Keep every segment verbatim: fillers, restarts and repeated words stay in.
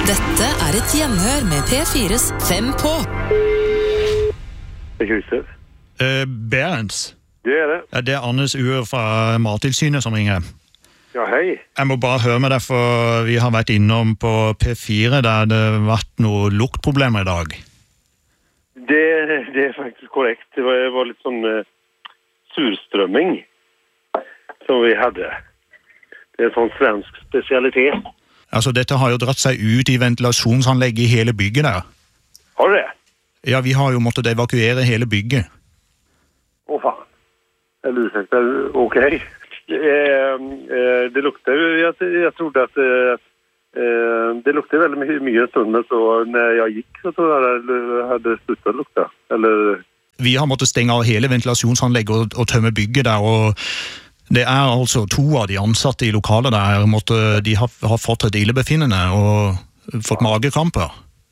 Dette er et gjenhør med P fires Fem på. Det er Christer. Uh, Berens. Det er det. Ja, det er Anders Ure fra Mattilsynet som ringer. Ja, hei. Jeg må bare høre med deg, for vi har vært innom på P fire der det har vært noen luktproblemer i dag. Det, det er faktisk korrekt. Det var, det var litt sånn uh, surstrømming som vi hadde. Det er en sånn svensk spesialitet. Altså, dette har jo dratt seg ut i ventilasjonsanlegget i hele bygget der. Har du det? Ja, vi har jo måttet evakuere hele bygget. Åh, faen. Eller ursäkta, okej. Eh, eh, det luktar ju, jag, jag trodde att eh, det luktade väldigt mycket, mycket en stund, men så när jag gick så tror jag det hade slutat lukta. Eller... Vi har måttet stenge av hele ventilasjonsanlegget og, og tømme bygget der, og det er altså to av de ansatte i lokalet der, måtte, de har, har fått et illebefinnende og fått magekramper.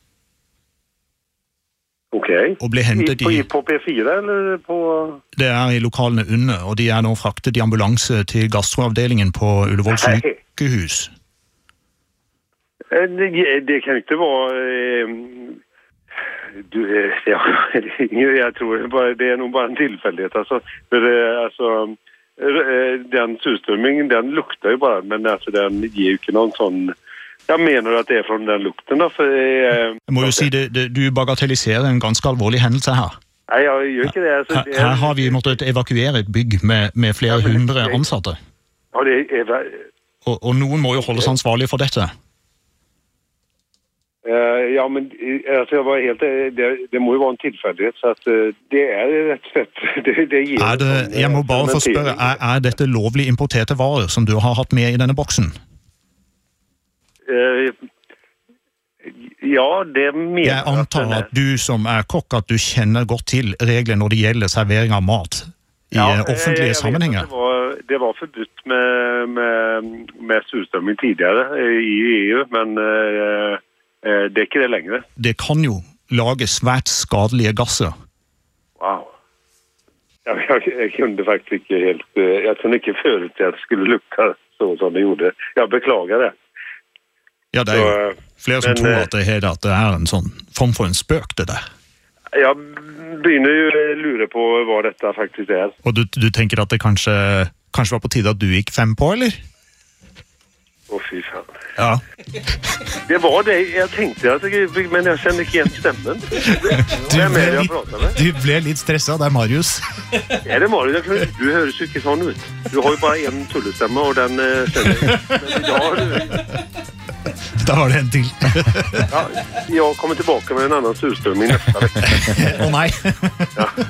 Okej. Og ble hentet I, i... På P fire eller på... Det er i lokalene under, og de er nå fraktet i ambulanse til gastroavdelingen på Ullevål sykehus. Det, det kan inte vara... Eh, du, ja, jag tror det, bara, det är nog bara en tillfällighet. Alltså, för, alltså, den surströmmingen, den luktar ju bara, men alltså, den ger ju inte någon sån... Jeg mener at det er fra den lukten da, for... Jeg, jeg må jo si, det, det, du bagatelliserer en ganske alvorlig hendelse her. Nei, jeg gjør ikke det. Altså, det er, her, her har vi måttet evakuere et bygg med, med flere ja, hundre jeg, ansatte. Ja, det er... Og, og noen må jo holdes ansvarlig for dette. Uh, ja, men altså, jeg var helt, det, det må jo være en tilfeldighet, så at, uh, det er rett og slett... Det, det gir er det, jeg må bare få spørre, er, er dette lovlig importerte varer som du har hatt med i denne boksen? Uh, ja, det mener jeg antar at du som er kokk, at du kjenner godt til regler når det gjelder servering av mat i ja, offentlige jeg, jeg sammenhenger. Det var, det var forbudt med, med, med surstrømming tidligere i E U, men uh, det er ikke det lenger. Det kan jo lage svært skadelige gasser. Wow. Jeg, jeg, jeg kunne faktisk ikke helt... Jeg kunne ikke føle til at det skulle lukte så som det gjorde. Jeg beklager det. Ja, det er jo flere som men, tror at det, er, at det er en sånn form for en spøk, det der. Jeg begynner jo å lure på hva dette faktisk er. Og du, du tenker at det kanskje, kanskje var på tide at du gikk fem på, eller? Å, fy faen. Ja. Det var det, jeg tenkte at jeg, men jeg kjenner ikke igjen stemmen. Du ble, litt, du ble litt stresset, det er Marius. Ja, det er Marius. Du høres jo ikke sånn ut. Du har jo bare en tullestemme, og den kjenner jeg. Men i dag har du... Da var det en til. Ja, jeg kommer tilbake med en annen surstrømming neste vekk. Å nei. Ja.